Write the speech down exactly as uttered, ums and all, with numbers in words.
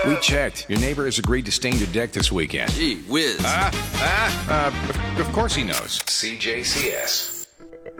We checked. Your neighbor has agreed to stain your deck this weekend. Gee whiz. Ah, ah, uh, of- of course he knows. C J C S.